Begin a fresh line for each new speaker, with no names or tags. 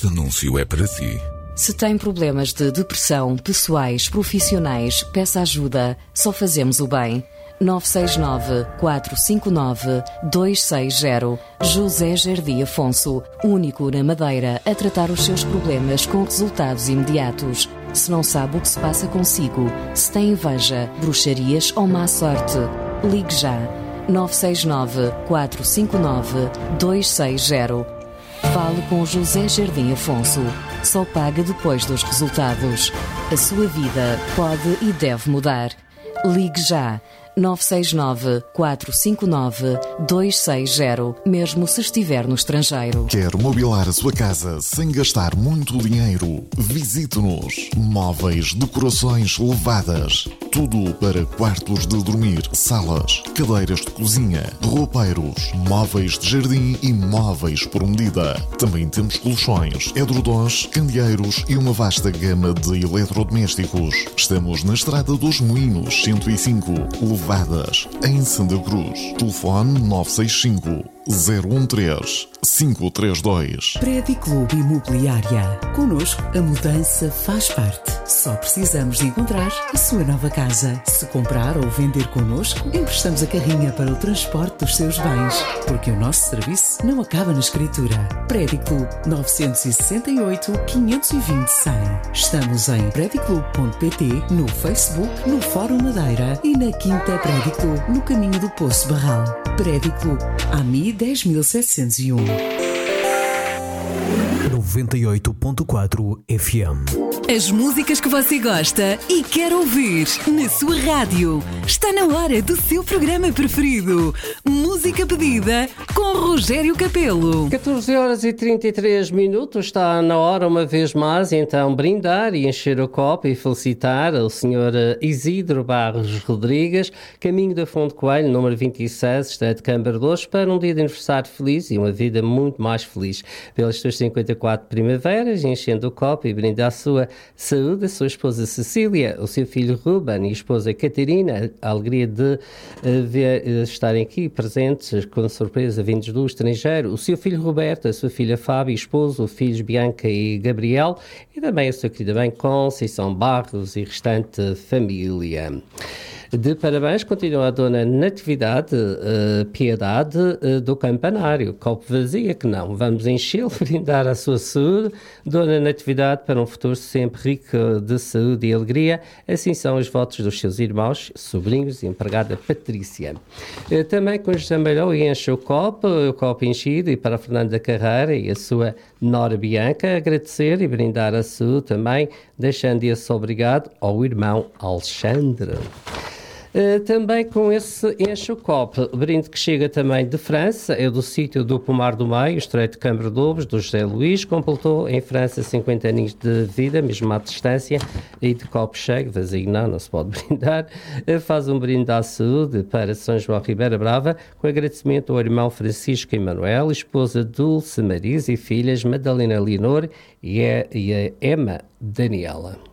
Este anúncio é para si.
Se tem problemas de depressão, pessoais, profissionais, peça ajuda. Só fazemos o bem. 969-459-260. José Jardim Afonso, único na Madeira a tratar os seus problemas com resultados imediatos. Se não sabe o que se passa consigo, se tem inveja, bruxarias ou má sorte, ligue já. 969-459-260. Fale com José Jardim Afonso. Só paga depois dos resultados. A sua vida pode e deve mudar. Ligue já. 969-459-260, mesmo se estiver no estrangeiro.
Quer mobilar a sua casa sem gastar muito dinheiro? Visite-nos. Móveis, decorações levadas. Tudo para quartos de dormir, salas, cadeiras de cozinha, roupeiros, móveis de jardim e móveis por medida. Também temos colchões, edredons, candeeiros e uma vasta gama de eletrodomésticos. Estamos na Estrada dos Moinhos, 105, Levadas, em Santa Cruz. Telefone 965 013 532.
Prédio Clube Imobiliária. Connosco, a mudança faz parte. Só precisamos de encontrar a sua nova casa. Se comprar ou vender connosco, emprestamos a carrinha para o transporte dos seus bens. Porque o nosso serviço não acaba na escritura. Prédio Clube 968 520 100. Estamos em prediclube.pt, no Facebook, no Fórum Madeira e na Quinta Prédio Clube, no caminho do Poço Barral. Prédio Clube, AMI 10.701.
98.4 FM.
As músicas que você gosta e quer ouvir na sua rádio. Está na hora do seu programa preferido. Música pedida com Rogério Capelo.
14h33. Está na hora, uma vez mais, então, brindar e encher o copo e felicitar o Sr. Isidro Barros Rodrigues, caminho da Fonte Coelho, número 26, Estado de Câmara de Ouro, para um dia de aniversário feliz e uma vida muito mais feliz. Pelas suas 54 primaveras, enchendo o copo e brindar a sua saúde, a sua esposa Cecília, o seu filho Ruben e a esposa Catarina, a alegria de estarem aqui presentes com surpresa, vindos do estrangeiro, o seu filho Roberto, a sua filha Fábio, esposo, filhos Bianca e Gabriel, e também a sua querida mãe Conceição Barros e restante família. De parabéns continua a Dona Natividade Piedade do Campanário. Copo vazio que não. Vamos enchê-lo, brindar a sua saúde. Dona Natividade, para um futuro sempre rico de saúde e alegria. Assim são os votos dos seus irmãos, sobrinhos e empregada Patrícia. Também com José Malhou e enche o copo enchido, e para Fernanda Carreira e a sua Nora Bianca, agradecer e brindar a saúde também, deixando esse obrigado ao irmão Alexandre. Também com esse enche o copo, brinde que chega também de França, é do sítio do Pomar do Meio, Estreito de Câmara de Lobos, do José Luís, completou em França 50 anos de vida, mesmo à distância, e de copo cheio, vazio não se pode brindar, faz um brinde à saúde para São João Ribeira Brava, com agradecimento ao irmão Francisco Emanuel, esposa Dulce Marisa e filhas Madalena Leonor e a Emma Daniela.